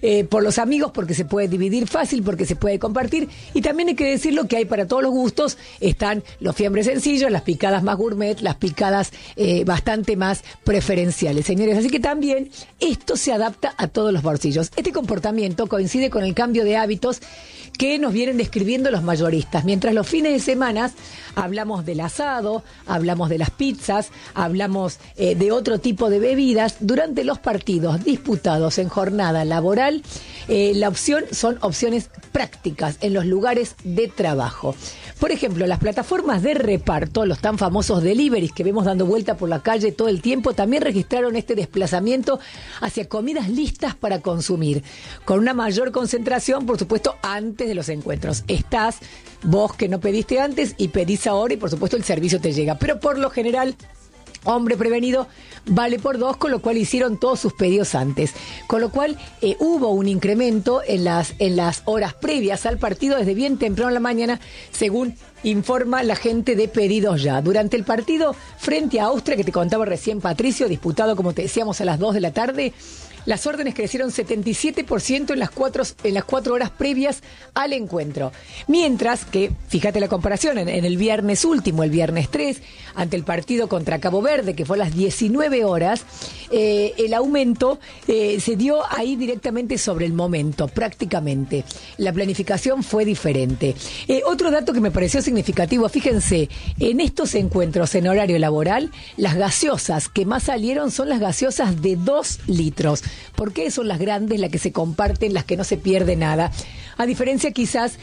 por los amigos, porque se puede dividir fácil, porque se puede compartir, y también hay que decirlo que hay para todos los gustos. Están los fiambres sencillos, las picadas más gourmet, las picadas bastante más preferenciales, señores. Así que también esto se adapta a todos los bolsillos. Este comportamiento coincide con el cambio de hábitos que nos vienen describiendo los mayoristas. Mientras los fines de semana hablamos del asado, hablamos de las pizzas, hablamos de otro tipo de bebidas, durante los partidos disputados en jornada laboral, la opción son opciones prácticas en los lugares de trabajo. Por ejemplo, las plataformas de reparto, los tan famosos deliveries que vemos dando vuelta por la calle todo el tiempo, también registraron este desplazamiento hacia comidas listas para consumir, con una mayor concentración, por supuesto, antes de los encuentros. Estás vos que no pediste antes y pedís ahora y, por supuesto, el servicio te llega. Pero por lo general, hombre prevenido vale por dos, con lo cual hicieron todos sus pedidos antes. Con lo cual hubo un incremento en las horas previas al partido desde bien temprano en la mañana, según informa la gente de Pedidos Ya. Durante el partido frente a Austria, que te contaba recién Patricio, disputado, como te decíamos, a las 2 de la tarde, las órdenes crecieron 77% en las 4 horas previas al encuentro. Mientras que, fíjate la comparación, en el viernes último, el viernes 3, ante el partido contra Cabo Verde, que fue a las 19 horas, el aumento se dio ahí directamente sobre el momento, prácticamente. La planificación fue diferente. Otro dato que me pareció significativo, fíjense, en estos encuentros en horario laboral, las gaseosas que más salieron son las gaseosas de 2 litros. Porque son las grandes, las que se comparten, las que no se pierde nada. A diferencia quizás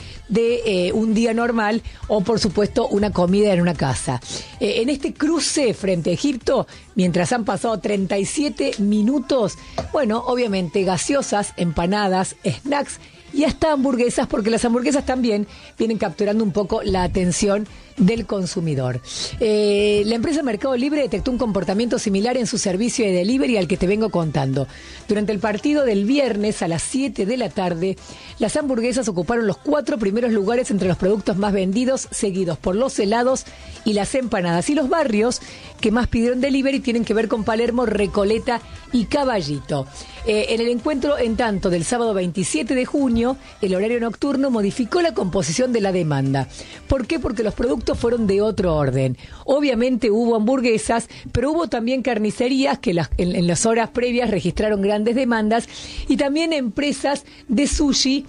de un día normal o, por supuesto, una comida en una casa. En este cruce frente a Egipto, mientras han pasado 37 minutos, bueno, obviamente gaseosas, empanadas, snacks y hasta hamburguesas, porque las hamburguesas también vienen capturando un poco la atención del consumidor. La empresa Mercado Libre detectó un comportamiento similar en su servicio de delivery al que te vengo contando. Durante el partido del viernes a las 7 de la tarde, las hamburguesas ocuparon los 4 primeros lugares entre los productos más vendidos, seguidos por los helados y las empanadas. Y los barrios que más pidieron delivery tienen que ver con Palermo, Recoleta y Caballito. En el encuentro, en tanto, del sábado 27 de junio, el horario nocturno modificó la composición de la demanda. ¿Por qué? Porque los productos fueron de otro orden. Obviamente hubo hamburguesas, pero hubo también carnicerías que en las horas previas registraron grandes demandas, y también empresas de sushi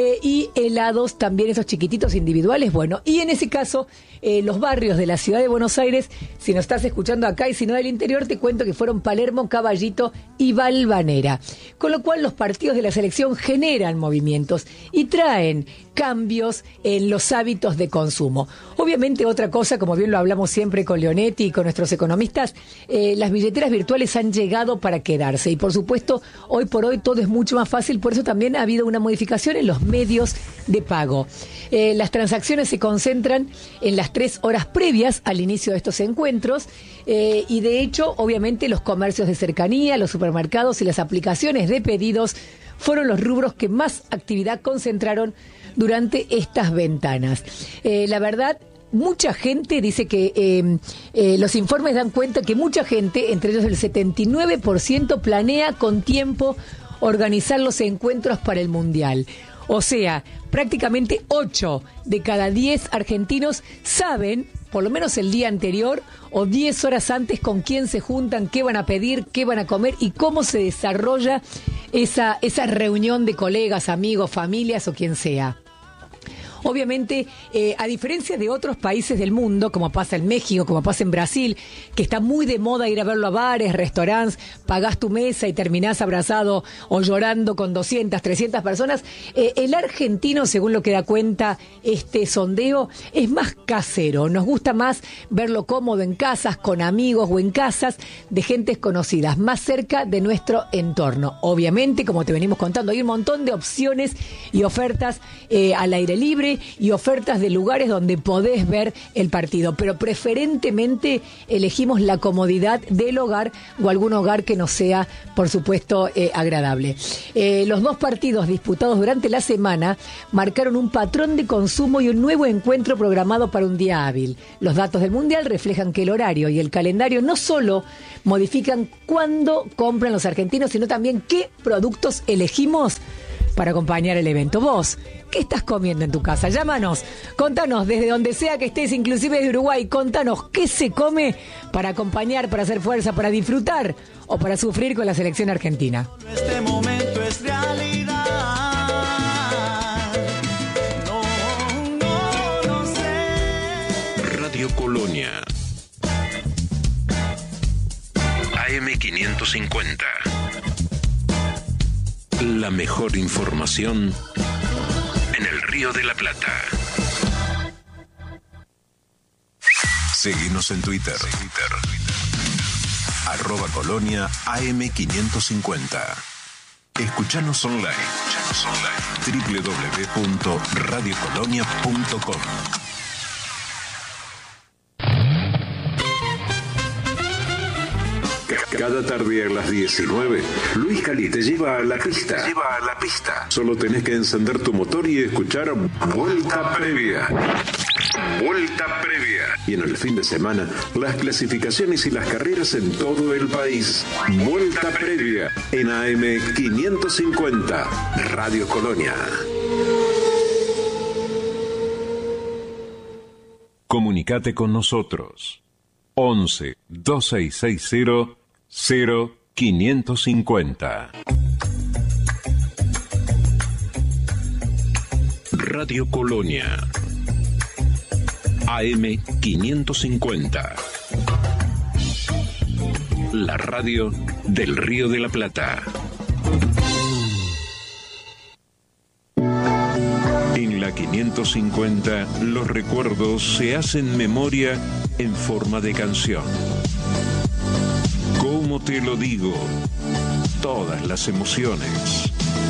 y helados, también esos chiquititos individuales. Bueno, y en ese caso, los barrios de la ciudad de Buenos Aires, si nos estás escuchando acá y si no del interior, te cuento que fueron Palermo, Caballito y Valvanera. Con lo cual los partidos de la selección generan movimientos y traen cambios en los hábitos de consumo. Obviamente otra cosa, como bien lo hablamos siempre con Leonetti y con nuestros economistas, las billeteras virtuales han llegado para quedarse y por supuesto hoy por hoy todo es mucho más fácil, por eso también ha habido una modificación en los medios de pago. Las transacciones se concentran en las 3 horas previas al inicio de estos encuentros y de hecho obviamente los comercios de cercanía, los supermercados y las aplicaciones de pedidos fueron los rubros que más actividad concentraron durante estas ventanas. La verdad, mucha gente dice que los informes dan cuenta que mucha gente, entre ellos el 79%, planea con tiempo organizar los encuentros para el Mundial. O sea, prácticamente 8 de cada 10 argentinos saben, por lo menos el día anterior o 10 horas antes, con quién se juntan, qué van a pedir, qué van a comer y cómo se desarrolla esa reunión de colegas, amigos, familias o quien sea. Obviamente, a diferencia de otros países del mundo, como pasa en México, como pasa en Brasil, que está muy de moda ir a verlo a bares, restaurantes, pagás tu mesa y terminás abrazado o llorando con 200, 300 personas, el argentino, según lo que da cuenta este sondeo, es más casero. Nos gusta más verlo cómodo en casas, con amigos o en casas de gentes conocidas, más cerca de nuestro entorno. Obviamente, como te venimos contando, hay un montón de opciones y ofertas al aire libre y ofertas de lugares donde podés ver el partido, pero preferentemente elegimos la comodidad del hogar o algún hogar que nos sea, por supuesto, agradable. Los 2 partidos disputados durante la semana marcaron un patrón de consumo y un nuevo encuentro programado para un día hábil. Los datos del Mundial reflejan que el horario y el calendario no solo modifican cuándo compran los argentinos, sino también qué productos elegimos para acompañar el evento. Vos, ¿qué estás comiendo en tu casa? Llámanos, contanos desde donde sea que estés, inclusive de Uruguay, contanos qué se come para acompañar, para hacer fuerza, para disfrutar o para sufrir con la selección argentina. Este momento es realidad. No sé. Radio Colonia. AM550. La mejor información en el Río de la Plata. Seguinos en Twitter. @Colonia AM550. Escuchanos online. www.radiocolonia.com. Cada tarde a las 19, Luis Cali te lleva a la pista. Solo tenés que encender tu motor y escuchar Vuelta Previa. Y en el fin de semana, las clasificaciones y las carreras en todo el país. Vuelta Previa en AM550, Radio Colonia. Comunicate con nosotros. 11 2660 0550. Radio Colonia. AM550. La radio del Río de la Plata. En la 550, los recuerdos se hacen memoria en forma de canción. ¿Cómo te lo digo? Todas las emociones.